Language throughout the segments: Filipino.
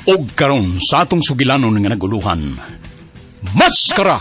Og karon sa atong sugilanon nga naguluhan, Maskara!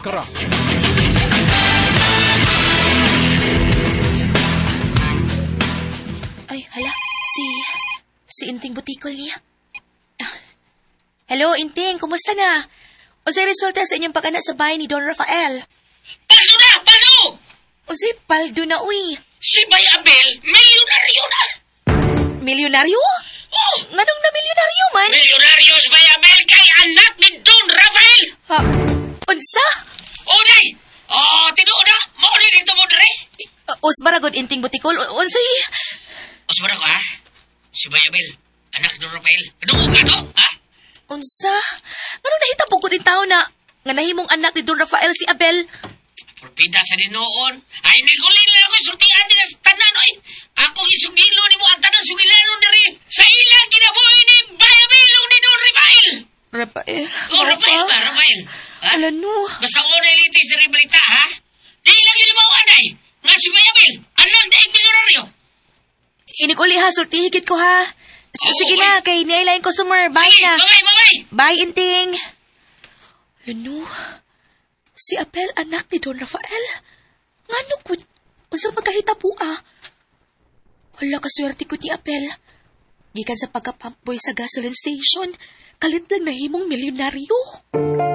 Ay, hala, si Inting Butikol niya. Hello, Inting, kumusta na? Unsay resulta sa inyong pag-anak sa bahay ni Don Rafael? Paldo na! Paldo! Unsay paldo na, uy? Si Bay Abel, milyonaryo na! Milyonaryo? Oh! Nganong na milyonaryo man? Milyonaryo si Bay Abel kay anak ni Don Rafael! Ha? Unsa? O, day! Tinuod na! Mauli dito mo dere! Usbaragod, Inting Butikol. Unsay? Osmara ko, ha? Si Bay Abel, anak ni Don Rafael. Kadungo ka to, ha? Unsa? Nganong nahitabo ko din tao na nga nahimong anak ni Don Rafael si Abel? Purpida sa dinoon. Ay, hindi ko lila ako isultihan din sa tanan, oy! Akong isugilo ni mo ang tanang sugilanon diri sa ilang kinabuhi ni Bay Abel o ni Don Rafael! Rafael? Rafael ba? Rafael? Ha? Ala no. Basta mo na ilitis na rin balita, ha? Di lang yun mo anay! Nga si Bay Abel, anak na milyonaryo! Inikuli ha, sultihigit ko ha. Sige na, kay niailaing customer. Bye Sige, na. bye-bye! Bye, Inting. Ano? Si Abel, anak ni Don Rafael? Ngano ko? Unsa magkahita po Wala kaswerte ko ni Abel. Gikan sa pagkapampoy sa gasoline station, kalit lang nahimong milyonaryo.